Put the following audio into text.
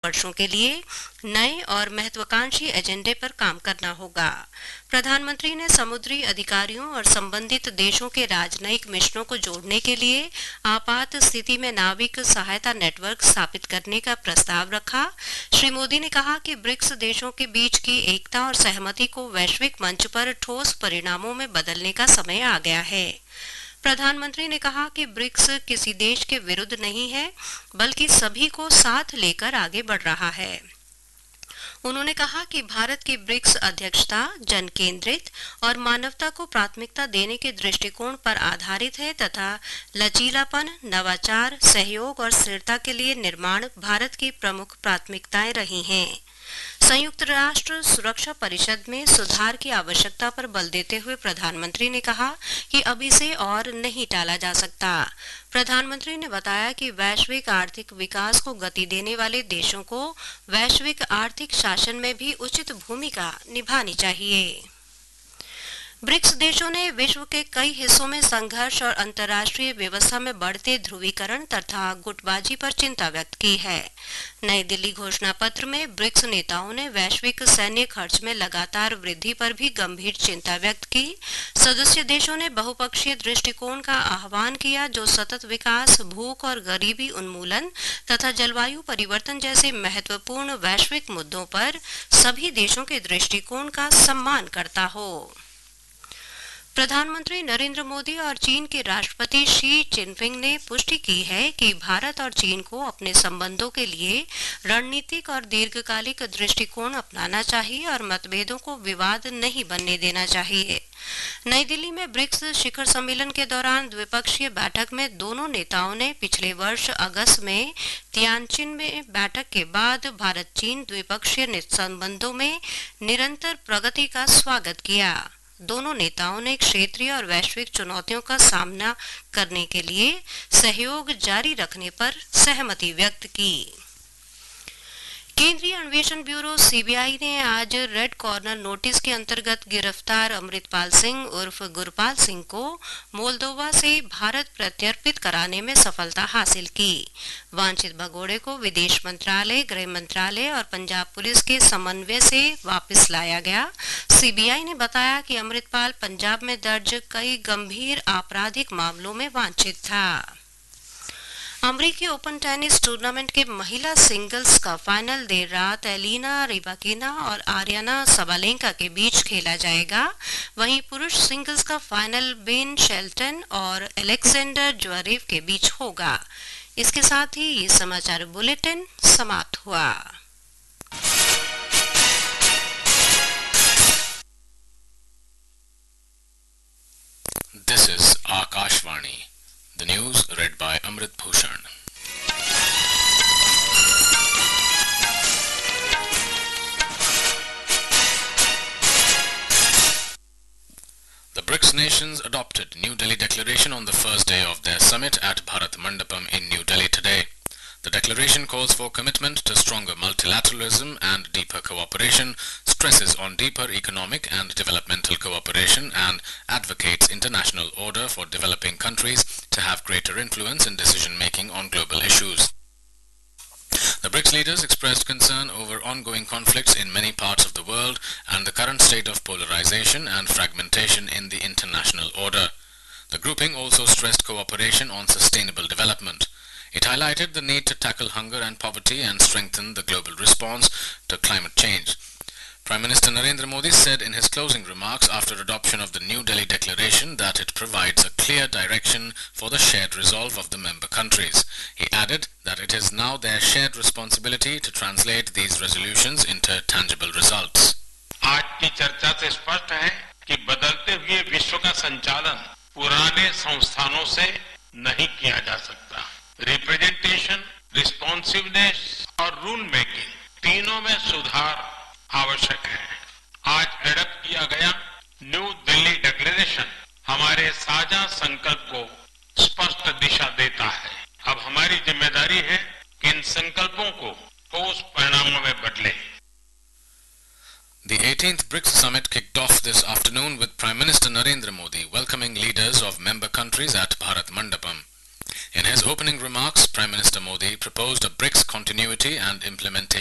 वर्षों के लिए नए और महत्वाकांक्षी एजेंडे पर काम करना होगा। प्रधानमंत्री ने समुद्री अधिकारियों और संबंधित देशों के राजनयिक मिशनों को जोड़ने के लिए आपात स्थिति में नाविक सहायता नेटवर्क स्थापित करने का प्रस्ताव रखा। श्री मोदी ने कहा कि ब्रिक्स देशों के बीच की एकता और सहमति को वैश्विक मंच पर ठोस परिणामों में बदलने का समय आ गया है। प्रधानमंत्री ने कहा कि ब्रिक्स किसी देश के विरुद्ध नहीं है, बल्कि सभी को साथ लेकर आगे बढ़ रहा है। उन्होंने कहा कि भारत की ब्रिक्स अध्यक्षता जन केंद्रित और मानवता को प्राथमिकता देने के दृष्टिकोण पर आधारित है तथा लचीलापन, नवाचार, सहयोग और स्थिरता के लिए निर्माण भारत की प्रमुख प्राथमिकताएं रही हैं। संयुक्त राष्ट्र सुरक्षा परिषद में सुधार की आवश्यकता पर बल देते हुए प्रधानमंत्री ने कहा कि अब इसे और नहीं टाला जा सकता। प्रधानमंत्री ने बताया कि वैश्विक आर्थिक विकास को गति देने वाले देशों को वैश्विक आर्थिक शासन में भी उचित भूमिका निभानी चाहिए। ब्रिक्स देशों ने विश्व के कई हिस्सों में संघर्ष और अंतर्राष्ट्रीय व्यवस्था में बढ़ते ध्रुवीकरण तथा गुटबाजी पर चिंता व्यक्त की है। नई दिल्ली घोषणा पत्र में ब्रिक्स नेताओं ने वैश्विक सैन्य खर्च में लगातार वृद्धि पर भी गंभीर चिंता व्यक्त की। सदस्य देशों ने बहुपक्षीय दृष्टिकोण का आह्वान किया जो सतत विकास, भूख और गरीबी उन्मूलन तथा जलवायु परिवर्तन जैसे महत्वपूर्ण वैश्विक मुद्दों पर सभी देशों के दृष्टिकोण का सम्मान करता हो। प्रधानमंत्री नरेंद्र मोदी और चीन के राष्ट्रपति शी जिनपिंग ने पुष्टि की है कि भारत और चीन को अपने संबंधों के लिए रणनीतिक और दीर्घकालिक दृष्टिकोण अपनाना चाहिए और मतभेदों को विवाद नहीं बनने देना चाहिए। नई दिल्ली में ब्रिक्स शिखर सम्मेलन के दौरान द्विपक्षीय बैठक में दोनों नेताओं ने पिछले वर्ष अगस्त में तियानजिन में बैठक के बाद भारत चीन द्विपक्षीय संबंधों में निरंतर प्रगति का स्वागत किया। दोनों नेताओं ने क्षेत्रीय और वैश्विक चुनौतियों का सामना करने के लिए सहयोग जारी रखने पर सहमति व्यक्त की। केंद्रीय अन्वेषण ब्यूरो सीबीआई ने आज रेड कॉर्नर नोटिस के अंतर्गत गिरफ्तार अमृतपाल सिंह उर्फ गुरपाल सिंह को मोल्दोवा से भारत प्रत्यर्पित कराने में सफलता हासिल की। वांछित भगोड़े को विदेश मंत्रालय, गृह मंत्रालय और पंजाब पुलिस के समन्वय से वापस लाया गया। सीबीआई ने बताया कि अमृतपाल पंजाब में दर्ज कई गंभीर आपराधिक मामलों में वांछित था। अमरीकी ओपन टेनिस टूर्नामेंट के महिला सिंगल्स का फाइनल देर रात एलिना रिबाकिना और आर्याना सबालेंका के बीच खेला जाएगा। वहीं पुरुष सिंगल्स का फाइनल बेन शेल्टन और अलेक्जेंडर ज्वेरेव के बीच होगा। इसके साथ ही ये समाचार बुलेटिन समाप्त हुआ। This is Akashvani. The news read by Amrit Bhushan. The BRICS nations adopted New Delhi Declaration on the first day of their summit at Bharat Mandapam in New Delhi today. The declaration calls for commitment to stronger multilateralism and deeper cooperation, stresses on deeper economic and developmental cooperation, and advocates international order for developing countries to have greater influence in decision-making on global issues. The BRICS leaders expressed concern over ongoing conflicts in many parts of the world and the current state of polarization and fragmentation in the international order. The grouping also stressed cooperation on sustainable development. It highlighted the need to tackle hunger and poverty and strengthen the global response to climate change. Prime Minister Narendra Modi said in his closing remarks after adoption of the New Delhi Declaration that it provides a clear direction for the shared resolve of the member countries. He added that it is now their shared responsibility to translate these resolutions into tangible results. आज की चर्चा से स्पष्ट है कि बदलते हुए विश्व का संचालन पुराने संस्थानों से नहीं किया जा सकता। रिप्रेजेंटेशन, रिस्पॉन्सिवनेस और रूल मेकिंग तीनों में सुधार आवश्यक है। आज एडप्ट किया गया न्यू दिल्ली डिक्लेरेशन हमारे साझा संकल्प को स्पष्ट दिशा देता है। अब हमारी जिम्मेदारी है कि इन संकल्पों को ठोस परिणामों में बदले। The 18th BRICS summit kicked off this afternoon with Prime Minister Narendra Modi welcoming leaders of member countries at Bharat Mandapam. In his opening remarks, Prime Minister Modi proposed a BRICS continuity and implementation